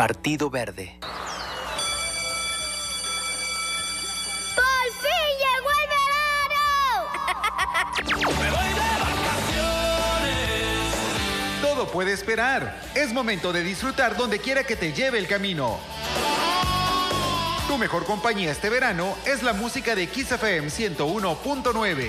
Partido Verde. ¡Por fin llegó el verano! ¡Me voy de vacaciones! Todo puede esperar. Es momento de disfrutar donde quiera que te lleve el camino. Tu mejor compañía este verano es la música de Kiss FM 101.9.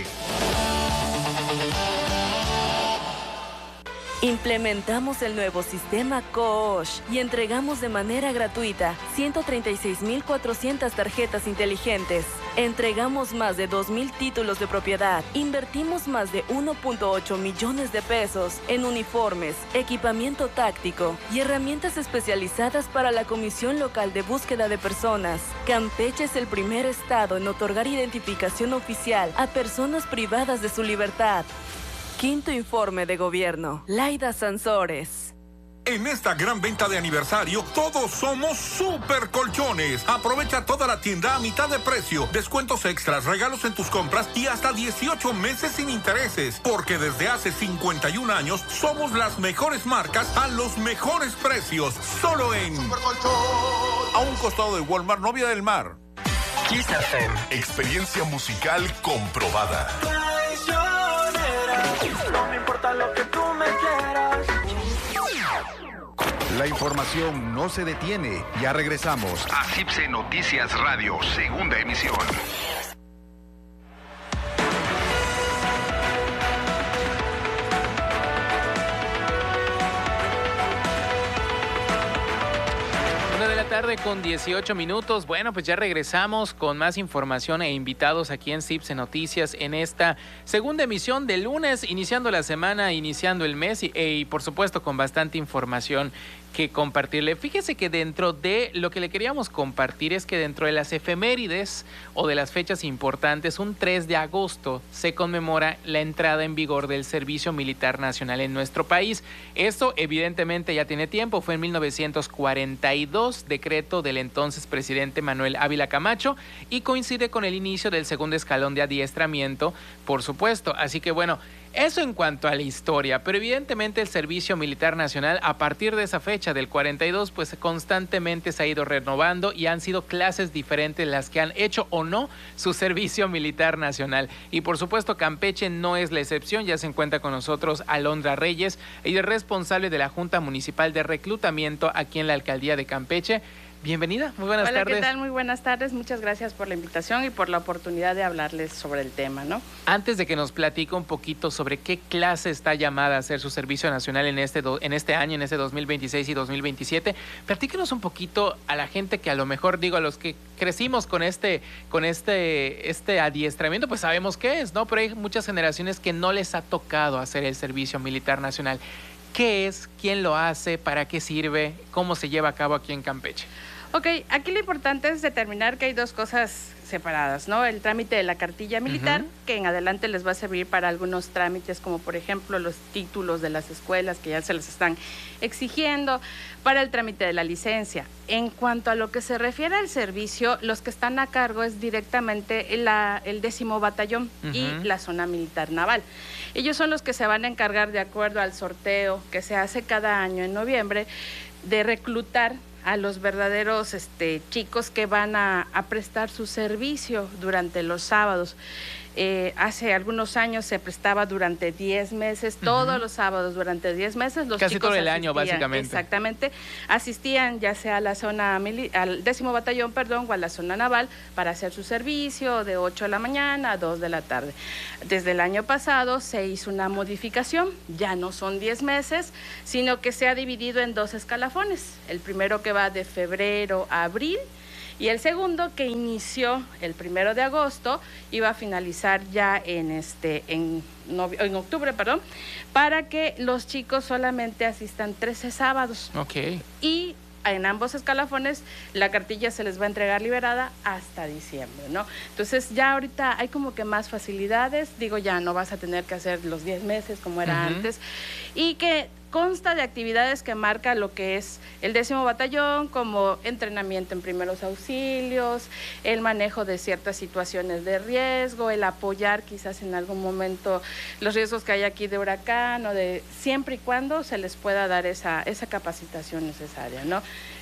Implementamos el nuevo sistema COOSH y entregamos de manera gratuita 136.400 tarjetas inteligentes. Entregamos más de 2.000 títulos de propiedad. Invertimos más de 1.8 millones de pesos en uniformes, equipamiento táctico y herramientas especializadas para la Comisión Local de Búsqueda de Personas. Campeche es el primer estado en otorgar identificación oficial a personas privadas de su libertad. Quinto informe de gobierno. Laida Sansores. En esta gran venta de aniversario, todos somos Super Colchones. Aprovecha toda la tienda a mitad de precio, descuentos extras, regalos en tus compras y hasta 18 meses sin intereses. Porque desde hace 51 años somos las mejores marcas a los mejores precios. Solo en Super Colchón. A un costado de Walmart, Novia del Mar. Kiss FM. Experiencia musical comprobada. No me importa lo que tú me quieras. La información no se detiene. Ya regresamos A CIPSE Noticias Radio, segunda emisión. Tarde con 18 minutos. Bueno, pues ya regresamos con más información e invitados aquí en CIPSE Noticias en esta segunda emisión de lunes, iniciando la semana, iniciando el mes y por supuesto con bastante información que compartirle. Fíjese que dentro de lo que le queríamos compartir es que dentro de las efemérides o de las fechas importantes, un 3 de agosto se conmemora la entrada en vigor del Servicio Militar Nacional en nuestro país. Esto evidentemente ya tiene tiempo, fue en 1942, decreto del entonces presidente Manuel Ávila Camacho, y coincide con el inicio del segundo escalón de adiestramiento, por supuesto. Así que bueno, eso en cuanto a la historia, pero evidentemente el Servicio Militar Nacional a partir de esa fecha del 42 pues constantemente se ha ido renovando y han sido clases diferentes las que han hecho o no su Servicio Militar Nacional. Y por supuesto Campeche no es la excepción. Ya se encuentra con nosotros Alondra Reyes, ella es responsable de la Junta Municipal de Reclutamiento aquí en la Alcaldía de Campeche. Bienvenida, muy buenas tardes. Hola, ¿qué tal? Muy buenas tardes, muchas gracias por la invitación y por la oportunidad de hablarles sobre el tema, ¿no? Antes de que nos platique un poquito sobre qué clase está llamada a hacer su servicio nacional en este año, en este 2026 y 2027, platíquenos un poquito a la gente que a lo mejor, digo, a los que crecimos con este adiestramiento, pues sabemos qué es, ¿no? Pero hay muchas generaciones que no les ha tocado hacer el servicio militar nacional. ¿Qué es? ¿Quién lo hace? ¿Para qué sirve? ¿Cómo se lleva a cabo aquí en Campeche? Ok, aquí lo importante es determinar que hay dos cosas separadas, ¿no? El trámite de la cartilla militar, que en adelante les va a servir para algunos trámites, como por ejemplo los títulos de las escuelas que ya se les están exigiendo, para el trámite de la licencia. En cuanto a lo que se refiere al servicio, los que están a cargo es directamente el 10º Batallón y la Zona Militar Naval. Ellos son los que se van a encargar, de acuerdo al sorteo que se hace cada año en noviembre, de reclutar a los verdaderos chicos que van a prestar su servicio durante los sábados. Hace algunos años se prestaba durante 10 meses, todos los sábados durante 10 meses. Los casi chicos todo el año, básicamente. Exactamente. Asistían ya sea a la zona, al 10º Batallón, o a la zona naval para hacer su servicio de 8 de la mañana a 2 de la tarde. Desde el año pasado se hizo una modificación, ya no son 10 meses, sino que se ha dividido en 2 escalafones. El primero que va de febrero a abril, y el segundo, que inició el 1 de agosto, iba a finalizar ya en octubre, para que los chicos solamente asistan 13 sábados. Ok. Y en ambos escalafones la cartilla se les va a entregar liberada hasta diciembre, ¿no? Entonces ya ahorita hay como que más facilidades, digo, ya no vas a tener que hacer los 10 meses como era antes, y que consta de actividades que marca lo que es el 10º Batallón, como entrenamiento en primeros auxilios, el manejo de ciertas situaciones de riesgo, el apoyar quizás en algún momento los riesgos que hay aquí de huracán, o de siempre y cuando se les pueda dar esa capacitación necesaria, ¿no?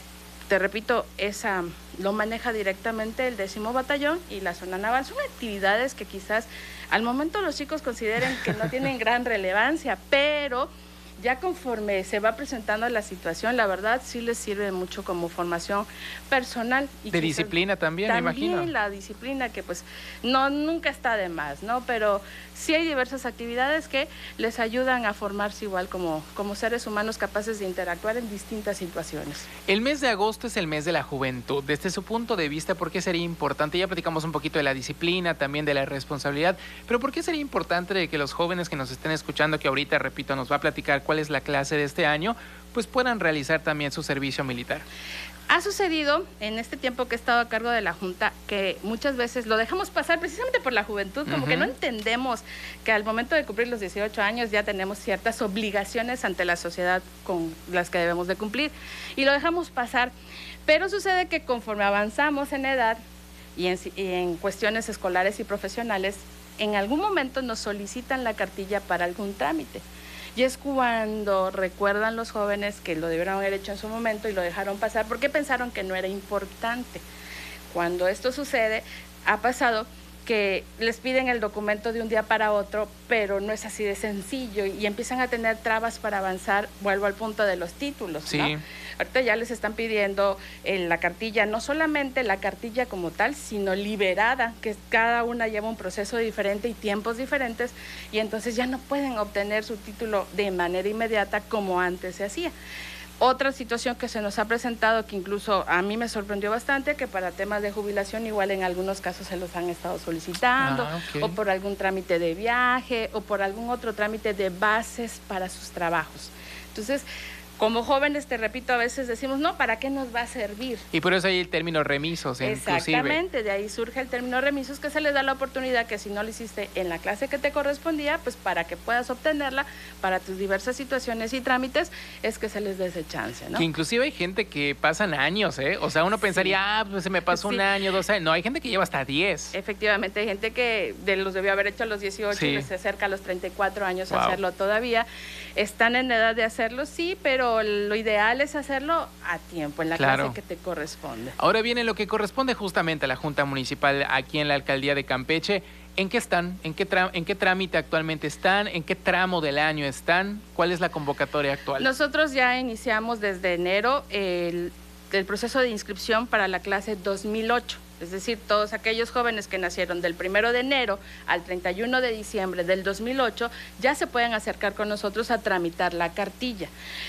Te repito, esa lo maneja directamente el 10º Batallón y la Zona Naval. Son actividades que quizás al momento los chicos consideren que no tienen gran relevancia, pero ya conforme se va presentando la situación, la verdad sí les sirve mucho como formación personal. Y de disciplina también, me imagino. También la disciplina, que pues nunca está de más, ¿no? Pero sí hay diversas actividades que les ayudan a formarse igual como seres humanos capaces de interactuar en distintas situaciones. El mes de agosto es el mes de la juventud. Desde su punto de vista, ¿por qué sería importante? Ya platicamos un poquito de la disciplina, también de la responsabilidad, pero ¿por qué sería importante que los jóvenes que nos estén escuchando, que ahorita, repito, nos va a platicar cuál es la clase de este año, pues puedan realizar también su servicio militar? Ha sucedido en este tiempo que he estado a cargo de la Junta que muchas veces lo dejamos pasar precisamente por la juventud, como que no entendemos que al momento de cumplir los 18 años ya tenemos ciertas obligaciones ante la sociedad con las que debemos de cumplir y lo dejamos pasar, pero sucede que conforme avanzamos en edad y en cuestiones escolares y profesionales, en algún momento nos solicitan la cartilla para algún trámite. Y es cuando recuerdan los jóvenes que lo debieron haber hecho en su momento y lo dejaron pasar porque pensaron que no era importante. Cuando esto sucede, ha pasado que les piden el documento de un día para otro, pero no es así de sencillo y empiezan a tener trabas para avanzar. Vuelvo al punto de los títulos, sí, ¿no? Ahorita ya les están pidiendo la cartilla, no solamente la cartilla como tal, sino liberada, que cada una lleva un proceso diferente y tiempos diferentes, y entonces ya no pueden obtener su título de manera inmediata como antes se hacía. Otra situación que se nos ha presentado, que incluso a mí me sorprendió bastante, que para temas de jubilación igual en algunos casos se los han estado solicitando, o por algún trámite de viaje, o por algún otro trámite de bases para sus trabajos. Entonces, como jóvenes, te repito, a veces decimos, no, ¿para qué nos va a servir? Y por eso hay el término remisos, inclusive. Exactamente, de ahí surge el término remisos, que se les da la oportunidad que si no lo hiciste en la clase que te correspondía, pues para que puedas obtenerla para tus diversas situaciones y trámites, es que se les dé ese chance, ¿no? Que inclusive hay gente que pasan años, ¿eh? O sea, uno pensaría, pues se me pasó un año, 2 años. No, hay gente que lleva hasta 10. Efectivamente, hay gente que los debió haber hecho a los 18 y se acerca a los 34 años a hacerlo todavía. Están en edad de hacerlo, sí, pero lo ideal es hacerlo a tiempo, en la clase que te corresponde. Ahora viene lo que corresponde justamente a la Junta Municipal aquí en la Alcaldía de Campeche. ¿En qué están? ¿En qué trámite actualmente están? ¿En qué tramo del año están? ¿Cuál es la convocatoria actual? Nosotros ya iniciamos desde enero el proceso de inscripción para la clase 2008. Es decir, todos aquellos jóvenes que nacieron del 1 de enero al 31 de diciembre del 2008 ya se pueden acercar con nosotros a tramitar la cartilla.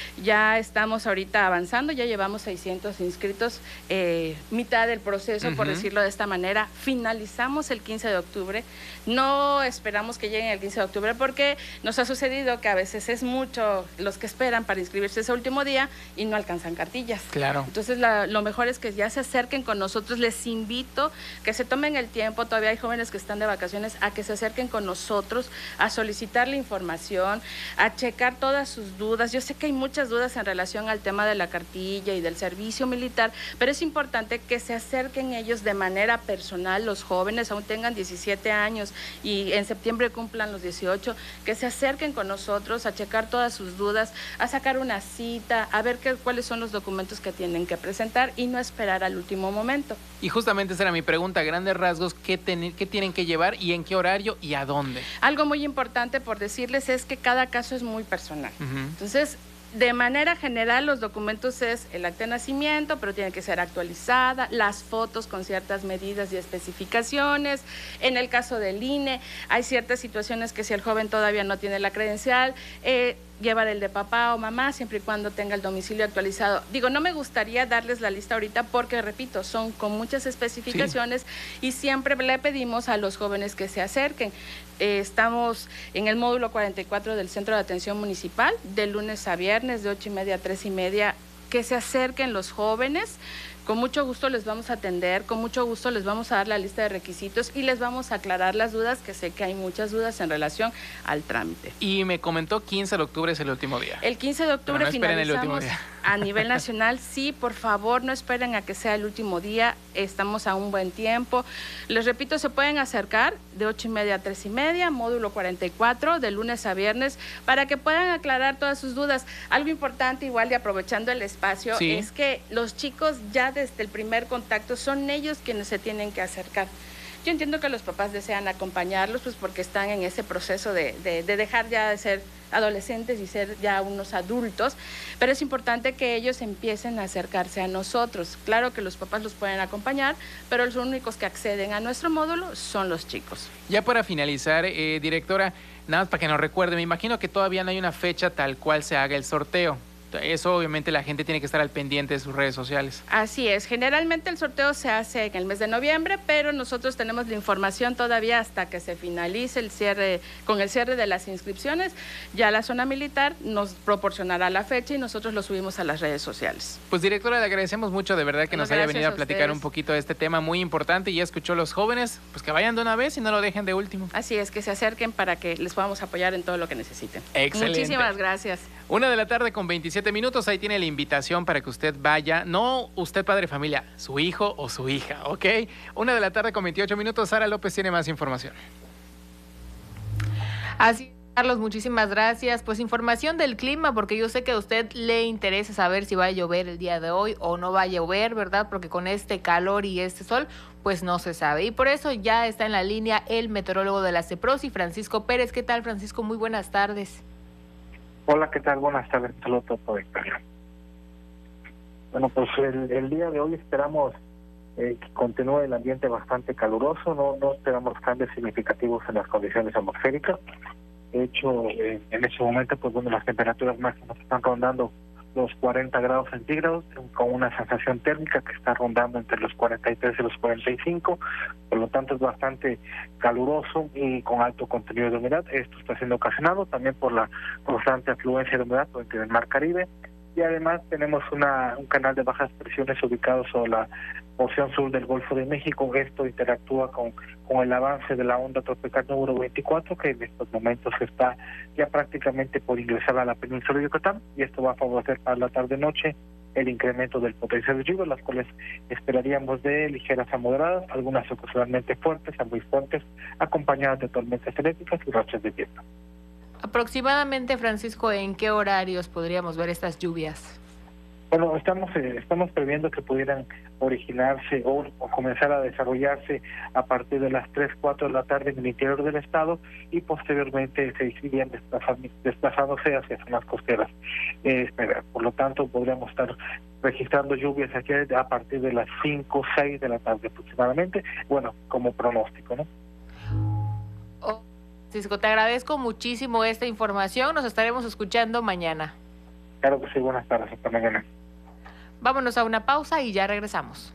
Ya estamos ahorita avanzando, ya llevamos 600 inscritos, mitad del proceso, por decirlo de esta manera. Finalizamos el 15 de octubre. No esperamos que lleguen el 15 de octubre porque nos ha sucedido que a veces es mucho los que esperan para inscribirse ese último día y no alcanzan cartillas. Claro. Entonces, lo mejor es que ya se acerquen con nosotros. Les invito que se tomen el tiempo, todavía hay jóvenes que están de vacaciones, a que se acerquen con nosotros, a solicitar la información, a checar todas sus dudas. Yo sé que hay muchas dudas en relación al tema de la cartilla y del servicio militar, pero es importante que se acerquen ellos de manera personal, los jóvenes, aún tengan 17 años y en septiembre cumplan los 18, que se acerquen con nosotros a checar todas sus dudas, a sacar una cita, a ver cuáles son los documentos que tienen que presentar y no esperar al último momento. Y justamente esa era mi pregunta, a grandes rasgos, ¿qué tienen que llevar y en qué horario y a dónde? Algo muy importante por decirles es que cada caso es muy personal. Entonces, de manera general, los documentos es el acta de nacimiento, pero tiene que ser actualizada, las fotos con ciertas medidas y especificaciones. En el caso del INE, hay ciertas situaciones que si el joven todavía no tiene la credencial, llevar el de papá o mamá, siempre y cuando tenga el domicilio actualizado. Digo, no me gustaría darles la lista ahorita porque, repito, son con muchas especificaciones y siempre le pedimos a los jóvenes que se acerquen. Estamos en el módulo 44 del Centro de Atención Municipal, de lunes a viernes, de 8:30 a 3:30, que se acerquen los jóvenes. Con mucho gusto les vamos a atender, con mucho gusto les vamos a dar la lista de requisitos y les vamos a aclarar las dudas, que sé que hay muchas dudas en relación al trámite. Y me comentó 15 de octubre es el último día. El 15 de octubre pero no esperen el último finalizamos. día. a nivel nacional, sí, por favor, no esperen a que sea el último día, estamos a un buen tiempo. Les repito, se pueden acercar de 8:30 a 3:30, módulo 44, de lunes a viernes, para que puedan aclarar todas sus dudas. Algo importante, igual y aprovechando el espacio, sí, es que los chicos ya desde el primer contacto son ellos quienes se tienen que acercar. Yo entiendo que los papás desean acompañarlos, pues porque están en ese proceso de dejar ya de ser adolescentes y ser ya unos adultos, pero es importante que ellos empiecen a acercarse a nosotros. Claro que los papás los pueden acompañar, pero los únicos que acceden a nuestro módulo son los chicos. Ya para finalizar, directora, nada más para que nos recuerde, me imagino que todavía no hay una fecha tal cual se haga el sorteo. Eso obviamente la gente tiene que estar al pendiente de sus redes sociales. Así es, generalmente el sorteo se hace en el mes de noviembre, pero nosotros tenemos la información todavía hasta que se finalice el cierre, con el cierre de las inscripciones, ya la zona militar nos proporcionará la fecha y nosotros lo subimos a las redes sociales. Pues directora, le agradecemos mucho de verdad que nos haya venido a platicar un poquito de este tema muy importante y ya escuchó a los jóvenes, pues que vayan de una vez y no lo dejen de último. Así es, que se acerquen para que les podamos apoyar en todo lo que necesiten. Excelente. Muchísimas gracias. 1:00 con 27 minutos, ahí tiene la invitación para que usted vaya, no usted padre de familia, su hijo o su hija, ¿ok? 1:00 con 28 minutos, Sara López tiene más información. Así, Carlos, muchísimas gracias. Pues información del clima, porque yo sé que a usted le interesa saber si va a llover el día de hoy o no va a llover, ¿verdad? Porque con este calor y este sol, pues no se sabe. Y por eso ya está en la línea el meteorólogo de la CEPROSI, Francisco Pérez. ¿Qué tal, Francisco? Muy buenas tardes. Hola, ¿qué tal? Buenas tardes, saludos a todo Victoria. Bueno, pues el día de hoy esperamos que continúe el ambiente bastante caluroso, no esperamos cambios significativos en las condiciones atmosféricas. De hecho, en ese momento, pues bueno, las temperaturas máximas están rondando los 40 grados centígrados, con una sensación térmica que está rondando entre los 43 y los 45, por lo tanto es bastante caluroso y con alto contenido de humedad. Esto está siendo ocasionado también por la constante afluencia de humedad en el Mar Caribe, y además tenemos un canal de bajas presiones ubicado sobre la porción sur del Golfo de México. Esto interactúa con el avance de la onda tropical número 24, que en estos momentos está ya prácticamente por ingresar a la península de Yucatán, y esto va a favorecer para la tarde-noche el incremento del potencial de lluvia, las cuales esperaríamos de ligeras a moderadas, algunas ocasionalmente fuertes a muy fuertes, acompañadas de tormentas eléctricas y rachas de viento. Aproximadamente, Francisco, ¿en qué horarios podríamos ver estas lluvias? Bueno, estamos previendo que pudieran originarse o comenzar a desarrollarse a partir de las 3, 4 de la tarde en el interior del estado, y posteriormente se irían desplazándose hacia zonas costeras. Por lo tanto, podríamos estar registrando lluvias aquí a partir de las 5, 6 de la tarde aproximadamente, bueno, como pronóstico, ¿no? Francisco, te agradezco muchísimo esta información, nos estaremos escuchando mañana. Claro que sí, buenas tardes, hasta mañana. Vámonos a una pausa y ya regresamos.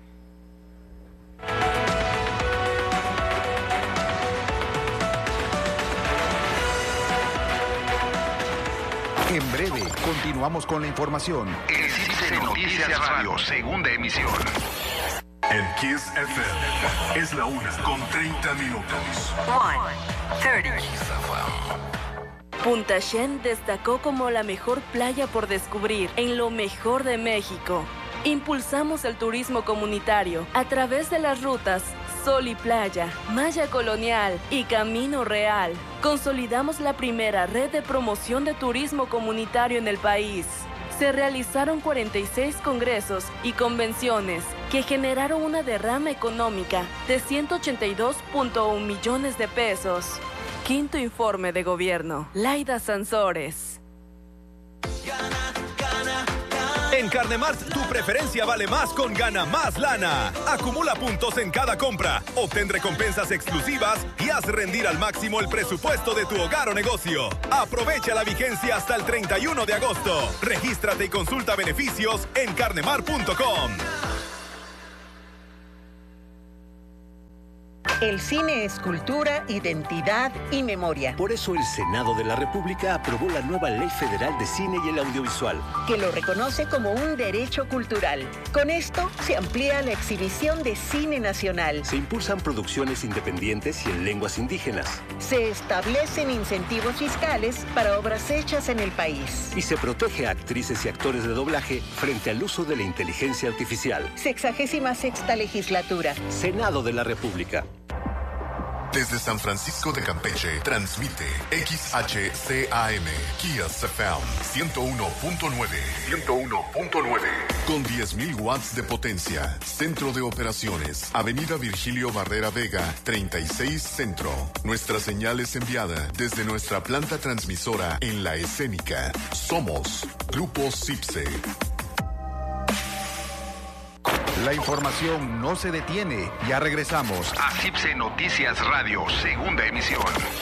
En breve, continuamos con la información. En CICE Noticias Radio, segunda emisión. En Kiss FM es la 1:30. 1:30. Punta Shen destacó como la mejor playa por descubrir en lo mejor de México. Impulsamos el turismo comunitario a través de las rutas Sol y Playa, Maya Colonial y Camino Real. Consolidamos la primera red de promoción de turismo comunitario en el país. Se realizaron 46 congresos y convenciones que generaron una derrama económica de 182.1 millones de pesos. Quinto informe de gobierno. Laida Sansores. En Carnemart, tu preferencia vale más con Gana Más Lana. Acumula puntos en cada compra, obtén recompensas exclusivas y haz rendir al máximo el presupuesto de tu hogar o negocio. Aprovecha la vigencia hasta el 31 de agosto. Regístrate y consulta beneficios en carnemart.com. El cine es cultura, identidad y memoria. Por eso el Senado de la República aprobó la nueva Ley Federal de Cine y el Audiovisual, que lo reconoce como un derecho cultural. Con esto se amplía la exhibición de cine nacional. Se impulsan producciones independientes y en lenguas indígenas. Se establecen incentivos fiscales para obras hechas en el país. Y se protege a actrices y actores de doblaje frente al uso de la inteligencia artificial. 66ª legislatura. Senado de la República. Desde San Francisco de Campeche, transmite XHCAM, Kiss FM 101.9. 101.9. Con 10.000 watts de potencia. Centro de operaciones. Avenida Virgilio Barrera Vega, 36 Centro. Nuestra señal es enviada desde nuestra planta transmisora en La Escénica. Somos Grupo CIPSE. La información no se detiene. Ya regresamos a CIPSE Noticias Radio, segunda emisión.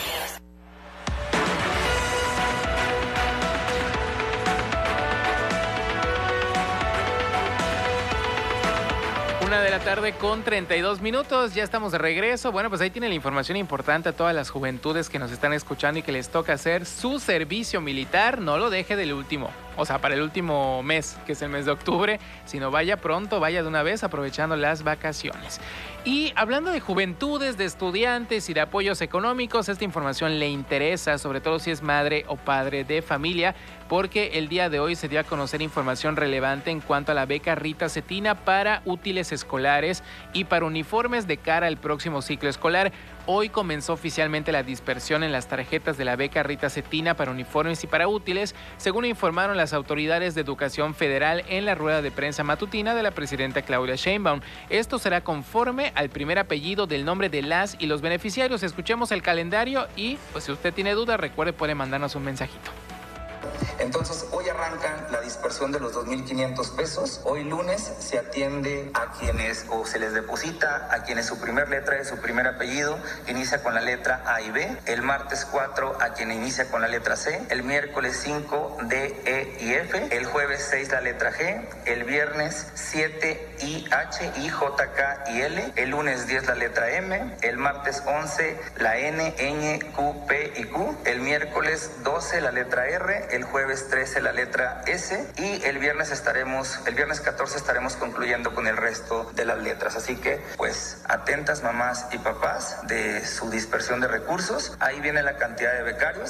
Una de la tarde con 32 minutos, ya estamos de regreso. Bueno, pues ahí tiene la información importante a todas las juventudes que nos están escuchando y que les toca hacer su servicio militar. No lo deje del último, o sea, para el último mes, que es el mes de octubre, sino vaya pronto, vaya de una vez, aprovechando las vacaciones. Y hablando de juventudes, de estudiantes y de apoyos económicos, esta información le interesa, sobre todo si es madre o padre de familia, porque el día de hoy se dio a conocer información relevante en cuanto a la beca Rita Cetina para útiles escolares y para uniformes de cara al próximo ciclo escolar. Hoy comenzó oficialmente la dispersión en las tarjetas de la beca Rita Cetina para uniformes y para útiles, según informaron las autoridades de Educación Federal en la rueda de prensa matutina de la presidenta Claudia Sheinbaum. Esto será conforme al primer apellido del nombre de las y los beneficiarios. Escuchemos el calendario y, pues, si usted tiene dudas, recuerde, puede mandarnos un mensajito. Entonces, hoy arranca la dispersión de los 2.500 pesos. Hoy lunes se atiende a quienes, o se les deposita a quienes su primer letra de su primer apellido inicia con la letra A y B. El martes 4 a quien inicia con la letra C. El miércoles 5 D, E y F. El jueves 6 la letra G. El viernes 7 I, H, I, J, K y L. El lunes 10 la letra M. El martes 11 la N, Ñ, Q, P y Q. El miércoles 12 la letra R. El jueves 13 la letra S y el viernes 14 estaremos concluyendo con el resto de las letras. Así que, pues, atentas mamás y papás de su dispersión de recursos. Ahí viene la cantidad de becarios,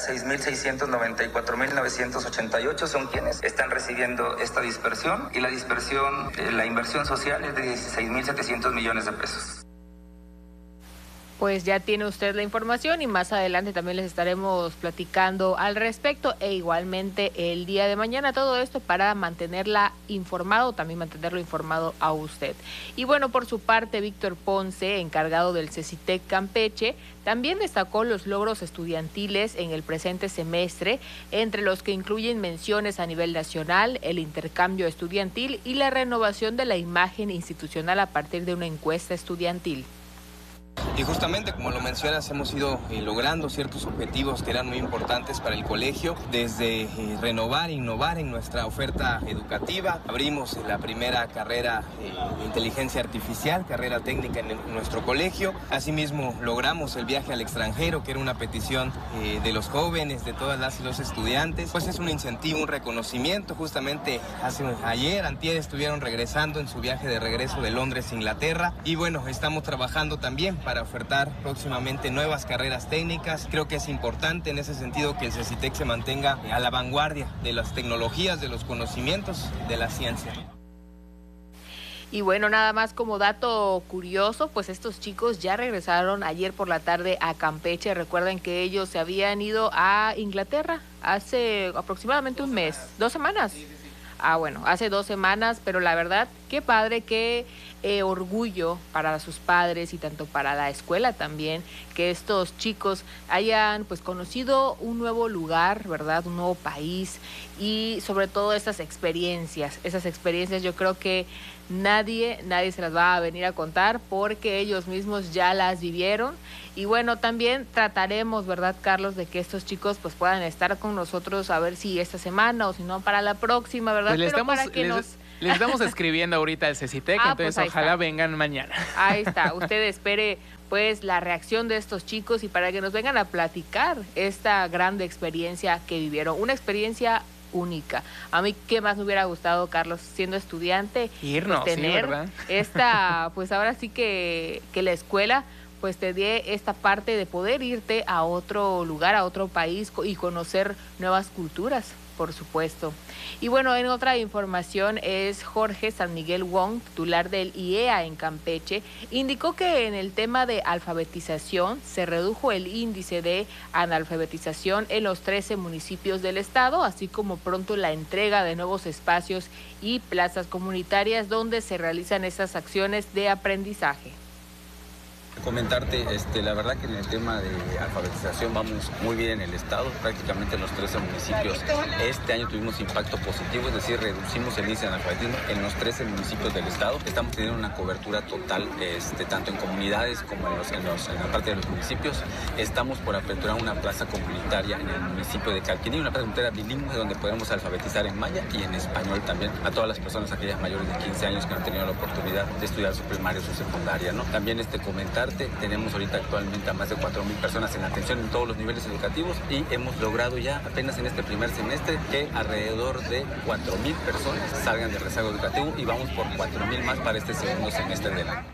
6.694.988 son quienes están recibiendo esta dispersión y la dispersión, la inversión social es de 16.700 millones de pesos. Pues ya tiene usted la información y más adelante también les estaremos platicando al respecto e igualmente el día de mañana todo esto para mantenerlo informado a usted. Y bueno, por su parte, Víctor Ponce, encargado del CECITEC Campeche, también destacó los logros estudiantiles en el presente semestre, entre los que incluyen menciones a nivel nacional, el intercambio estudiantil y la renovación de la imagen institucional a partir de una encuesta estudiantil. Y justamente, como lo mencionas, hemos ido logrando ciertos objetivos que eran muy importantes para el colegio, desde renovar e innovar en nuestra oferta educativa. Abrimos la primera carrera de inteligencia artificial, carrera técnica en nuestro colegio. Asimismo, logramos el viaje al extranjero, que era una petición de los jóvenes, de todas las y los estudiantes. Pues es un incentivo, un reconocimiento. Justamente antier estuvieron regresando en su viaje de regreso de Londres, Inglaterra. Y bueno, estamos trabajando también para ofertar próximamente nuevas carreras técnicas. Creo que es importante en ese sentido que el CECITEC se mantenga a la vanguardia de las tecnologías, de los conocimientos, de la ciencia. Y bueno, nada más como dato curioso, pues estos chicos ya regresaron ayer por la tarde a Campeche. Recuerden que ellos se habían ido a Inglaterra hace aproximadamente un mes, 2 semanas. Bueno, hace 2 semanas, pero la verdad, qué padre, qué orgullo para sus padres y tanto para la escuela también, que estos chicos hayan pues conocido un nuevo lugar, ¿verdad? Un nuevo país y sobre todo esas experiencias yo creo que nadie se las va a venir a contar porque ellos mismos ya las vivieron. Y bueno, también trataremos, ¿verdad, Carlos, de que estos chicos pues puedan estar con nosotros a ver si esta semana o si no para la próxima, ¿verdad? Pues Pero para que nos Les estamos escribiendo ahorita al CECITEC, entonces pues ojalá está. vengan mañana. Ahí está, usted espere pues la reacción de estos chicos y para que nos vengan a platicar esta grande experiencia que vivieron, una experiencia única. A mí, ¿qué más me hubiera gustado, Carlos, siendo estudiante? Irnos, pues, tener sí, ¿verdad? esta, pues ahora sí que la escuela pues te dé esta parte de poder irte a otro lugar, a otro país y conocer nuevas culturas, por supuesto. Y bueno, en otra información es Jorge San Miguel Wong, titular del IEA en Campeche, indicó que en el tema de alfabetización se redujo el índice de analfabetización en los 13 municipios del estado, así como pronto la entrega de nuevos espacios y plazas comunitarias donde se realizan estas acciones de aprendizaje. Comentarte, la verdad que en el tema de alfabetización vamos muy bien en el estado, prácticamente en los 13 municipios. Este año tuvimos impacto positivo, es decir, reducimos el índice de analfabetismo en los 13 municipios del estado. Estamos teniendo una cobertura total, tanto en comunidades como en la parte de los municipios. Estamos por aperturar una plaza comunitaria en el municipio de Calquiní, una plaza comunitaria bilingüe donde podemos alfabetizar en maya y en español también a todas las personas, aquellas mayores de 15 años que han tenido la oportunidad de estudiar su primaria o su secundaria, ¿no? También comentar tenemos ahorita actualmente a más de 4,000 personas en atención en todos los niveles educativos y hemos logrado ya apenas en este primer semestre que alrededor de 4,000 personas salgan del rezago educativo y vamos por 4,000 más para este segundo semestre del año.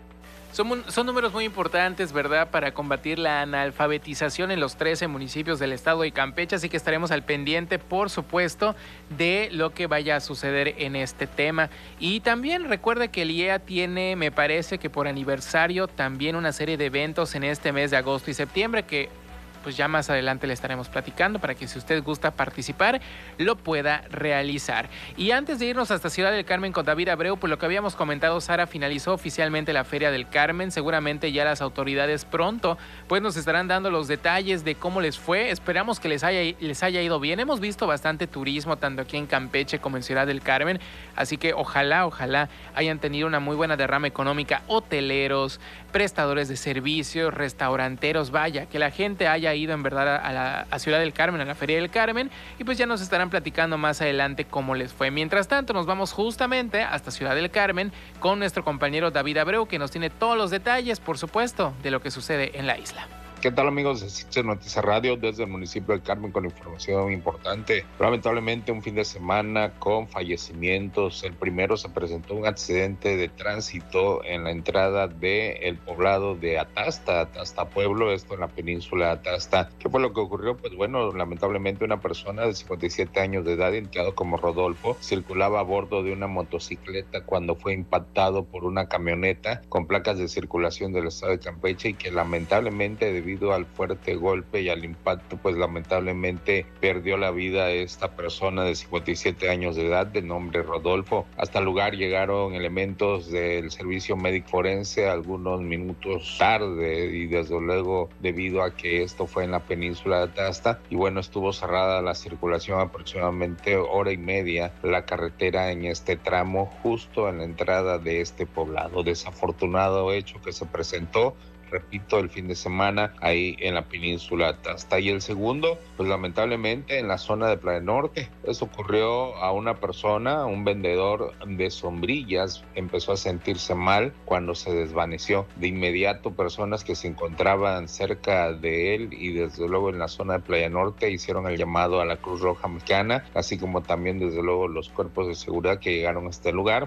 Son números muy importantes, ¿verdad?, para combatir la analfabetización en los 13 municipios del estado de Campeche, así que estaremos al pendiente, por supuesto, de lo que vaya a suceder en este tema. Y también recuerde que el IEA tiene, me parece que por aniversario, también una serie de eventos en este mes de agosto y septiembre que pues ya más adelante le estaremos platicando para que si usted gusta participar, lo pueda realizar. Y antes de irnos hasta Ciudad del Carmen con David Abreu, pues lo que habíamos comentado, Sara, finalizó oficialmente la Feria del Carmen. Seguramente ya las autoridades pronto pues nos estarán dando los detalles de cómo les fue. Esperamos que les haya ido bien. Hemos visto bastante turismo tanto aquí en Campeche como en Ciudad del Carmen, así que ojalá hayan tenido una muy buena derrama económica. Hoteleros, prestadores de servicios, restauranteros, vaya, que la gente haya ido en verdad a Ciudad del Carmen, a la Feria del Carmen, y pues ya nos estarán platicando más adelante cómo les fue. Mientras tanto, nos vamos justamente hasta Ciudad del Carmen con nuestro compañero David Abreu, que nos tiene todos los detalles, por supuesto, de lo que sucede en la isla. ¿Qué tal, amigos de CIPSEN Noticias Radio? Desde el municipio del Carmen con información importante. Lamentablemente un fin de semana con fallecimientos. El primero se presentó un accidente de tránsito en la entrada del poblado de Atasta Pueblo, esto en la península de Atasta. ¿Qué fue lo que ocurrió? Pues bueno, lamentablemente una persona de 57 años de edad, identificado como Rodolfo, circulaba a bordo de una motocicleta cuando fue impactado por una camioneta con placas de circulación del estado de Campeche y que lamentablemente debido al fuerte golpe y al impacto, pues lamentablemente perdió la vida esta persona de 57 años de edad de nombre Rodolfo. Hasta el lugar llegaron elementos del servicio médico forense algunos minutos tarde y desde luego debido a que esto fue en la península de Atasta y bueno, estuvo cerrada la circulación aproximadamente hora y media la carretera en este tramo justo en la entrada de este poblado. Desafortunado hecho que se presentó, repito, el fin de semana ahí en la península de Atasta. Y el segundo, pues lamentablemente en la zona de Playa Norte. Eso ocurrió a una persona, un vendedor de sombrillas, empezó a sentirse mal cuando se desvaneció. De inmediato personas que se encontraban cerca de él y desde luego en la zona de Playa Norte hicieron el llamado a la Cruz Roja Mexicana, así como también desde luego los cuerpos de seguridad que llegaron a este lugar.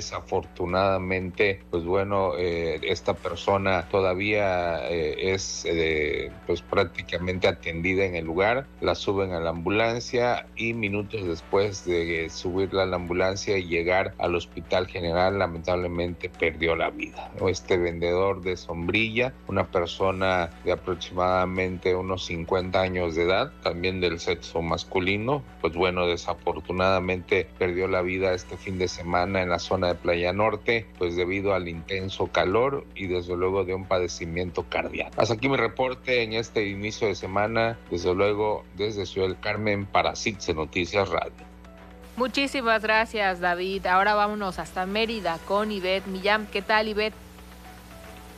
Desafortunadamente, pues bueno, esta persona todavía es pues prácticamente atendida en el lugar, la suben a la ambulancia y minutos después de subirla a la ambulancia y llegar al hospital general, lamentablemente perdió la vida. Este vendedor de sombrilla, una persona de aproximadamente unos 50 años de edad, también del sexo masculino, pues bueno, desafortunadamente perdió la vida este fin de semana en la zona de Playa Norte, pues debido al intenso calor y desde luego de un padecimiento cardíaco. Hasta aquí mi reporte en este inicio de semana, desde luego desde Ciudad del Carmen para CIPSEN Noticias Radio. Muchísimas gracias, David. Ahora vámonos hasta Mérida con Ivette Millán. ¿Qué tal, Ivette?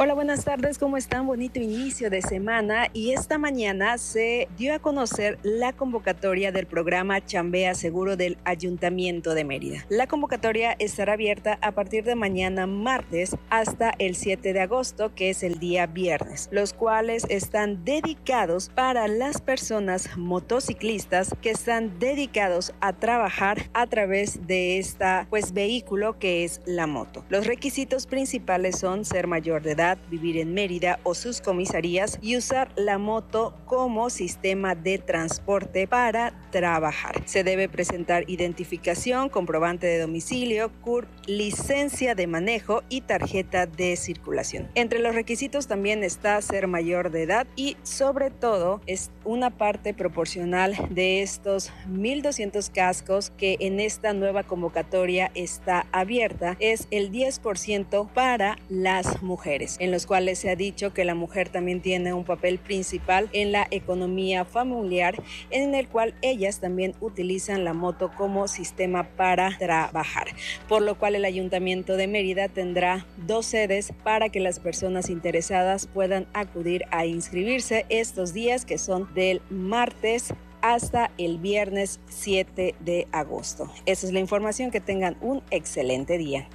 Hola, buenas tardes, ¿cómo están? Bonito inicio de semana y esta mañana se dio a conocer la convocatoria del programa Chambea Seguro del Ayuntamiento de Mérida. La convocatoria estará abierta a partir de mañana martes hasta el 7 de agosto, que es el día viernes, los cuales están dedicados para las personas motociclistas que están dedicados a trabajar a través de esta vehículo que es la moto. Los requisitos principales son ser mayor de edad, vivir en Mérida o sus comisarías y usar la moto como sistema de transporte para trabajar. Se debe presentar identificación, comprobante de domicilio, CURP, licencia de manejo y tarjeta de circulación. Entre los requisitos también está ser mayor de edad y sobre todo es una parte proporcional de estos 1,200 cascos que en esta nueva convocatoria está abierta, es el 10% para las mujeres, en los cuales se ha dicho que la mujer también tiene un papel principal en la economía familiar, en el cual ellas también utilizan la moto como sistema para trabajar, por lo cual el Ayuntamiento de Mérida tendrá 2 sedes para que las personas interesadas puedan acudir a inscribirse estos días, que son del martes hasta el viernes 7 de agosto. Esa es la información, que tengan un excelente día.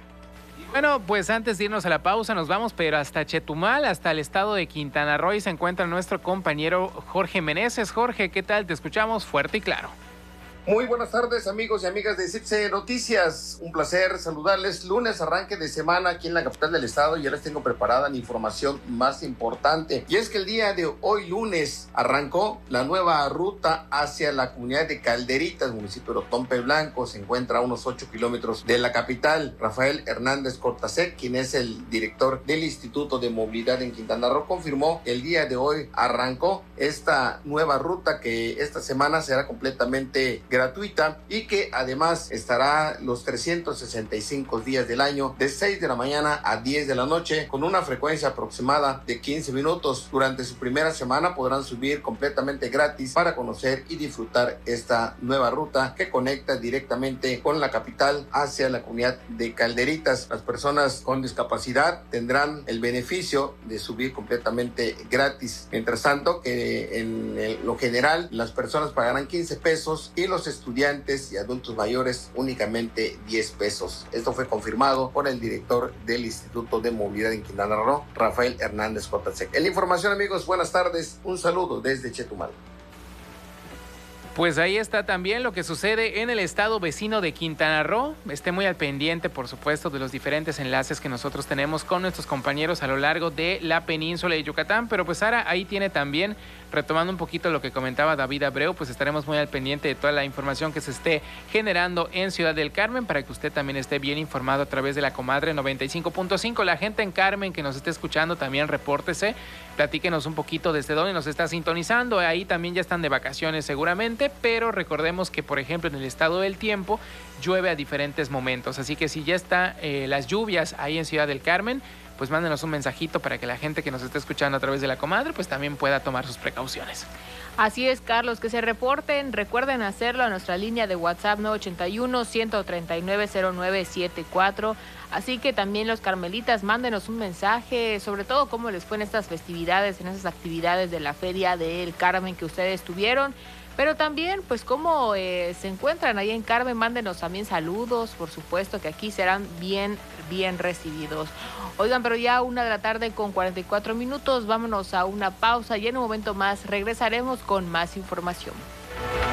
Bueno, pues antes de irnos a la pausa nos vamos, pero hasta Chetumal, hasta el estado de Quintana Roo, y se encuentra nuestro compañero Jorge Meneses. Jorge, ¿qué tal? Te escuchamos fuerte y claro. Muy buenas tardes, amigos y amigas de CIPSE Noticias. Un placer saludarles. Lunes, arranque de semana aquí en la capital del estado, y ya les tengo preparada la información más importante. Y es que el día de hoy, lunes, arrancó la nueva ruta hacia la comunidad de Calderitas, municipio de Otompe Blanco. Se encuentra a unos 8 kilómetros de la capital. Rafael Hernández Cortasek, quien es el director del Instituto de Movilidad en Quintana Roo, confirmó que el día de hoy arrancó esta nueva ruta, que esta semana será completamente gratuita y que además estará los 365 días del año, de 6 de la mañana a 10 de la noche, con una frecuencia aproximada de 15 minutos. Durante su primera semana podrán subir completamente gratis para conocer y disfrutar esta nueva ruta que conecta directamente con la capital hacia la comunidad de Calderitas. Las personas con discapacidad tendrán el beneficio de subir completamente gratis. Mientras tanto, que en lo general las personas pagarán 15 pesos y los estudiantes y adultos mayores únicamente 10 pesos. Esto fue confirmado por el director del Instituto de Movilidad en Quintana Roo, Rafael Hernández Cortasek. En la información, amigos, buenas tardes. Un saludo desde Chetumal. Pues ahí está también lo que sucede en el estado vecino de Quintana Roo. Esté muy al pendiente, por supuesto, de los diferentes enlaces que nosotros tenemos con nuestros compañeros a lo largo de la península de Yucatán. Pero pues Sara, ahí tiene también, retomando un poquito lo que comentaba David Abreu, pues estaremos muy al pendiente de toda la información que se esté generando en Ciudad del Carmen, para que usted también esté bien informado a través de la Comadre 95.5. La gente en Carmen que nos esté escuchando también repórtese, platíquenos un poquito desde dónde nos está sintonizando. Ahí también ya están de vacaciones seguramente, pero recordemos que, por ejemplo, en el estado del tiempo llueve a diferentes momentos, así que si ya está las lluvias ahí en Ciudad del Carmen, pues mándenos un mensajito para que la gente que nos esté escuchando a través de la Comadre pues también pueda tomar sus precauciones. Así es, Carlos, que se reporten. Recuerden hacerlo a nuestra línea de WhatsApp 981-139-0974. Así que también los carmelitas, mándenos un mensaje, sobre todo cómo les fue en estas festividades, en esas actividades de la Feria del Carmen que ustedes tuvieron. Pero también, pues, cómo se encuentran ahí en Carmen, mándenos también saludos, por supuesto, que aquí serán bien recibidos. Oigan, pero ya 1:00 p.m. con 44 minutos, vámonos a una pausa y en un momento más regresaremos con más información.